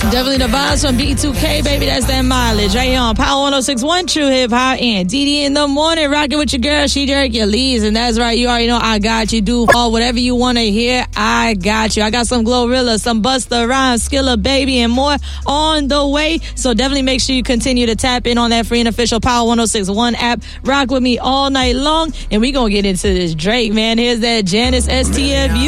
Definitely the vibes from B2K, baby. That's that mileage right here on Power 106.1 True Hip Hop and DD in the morning, rocking with your girl. She Hercules, and that's right. You already know I got you. Do all whatever you want to hear. I got you. I got some Glorilla, some Busta Rhymes, Skilla Baby, and more on the way. So definitely make sure you continue to tap in on that free and official Power 106.1 app. Rock with me all night long, and we gonna get into this Drake, man. Here's that Janice STFU.